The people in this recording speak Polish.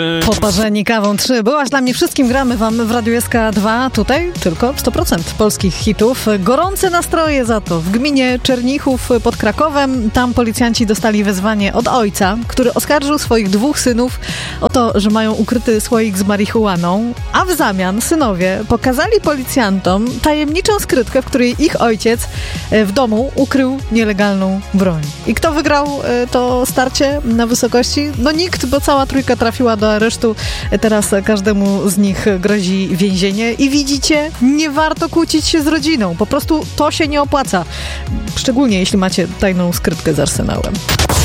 Poparzeni kawą 3. Byłaś dla mnie wszystkim, gramy wam w Radiu SK2. Tutaj tylko 100% polskich hitów. Gorące nastroje za to. W gminie Czernichów pod Krakowem. Tam policjanci dostali wezwanie od ojca, który oskarżył swoich 2 synów o to, że mają ukryty słoik z marihuaną, a w zamian synowie pokazali policjantom tajemniczą skrytkę, w której ich ojciec w domu ukrył nielegalną broń. I kto wygrał to starcie na wysokości? No nikt, bo cała trójka trafiła do aresztu. Teraz każdemu z nich grozi więzienie. I widzicie, nie warto kłócić się z rodziną. Po prostu to się nie opłaca. Szczególnie jeśli macie tajną skrytkę z arsenałem.